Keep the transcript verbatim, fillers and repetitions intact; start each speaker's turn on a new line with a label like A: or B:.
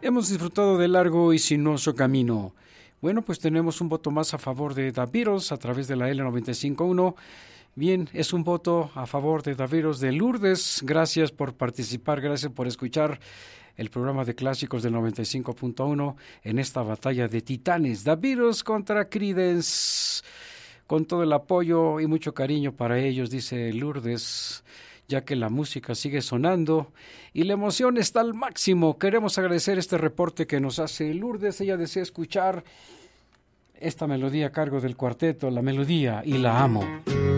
A: Hemos disfrutado de largo y sinuoso camino. Bueno, pues tenemos un voto más a favor de The Beatles a través de la L noventa y cinco punto uno. Bien, es un voto a favor de The Beatles de Lourdes. Gracias por participar, gracias por escuchar el programa de clásicos del noventa y cinco punto uno en esta batalla de titanes. The Beatles contra Creedence. Con todo el apoyo y mucho cariño para ellos, dice Lourdes, ya que la música sigue sonando y la emoción está al máximo. Queremos agradecer este reporte que nos hace Lourdes. Ella desea escuchar esta melodía a cargo del cuarteto, La Melodía y la Amo.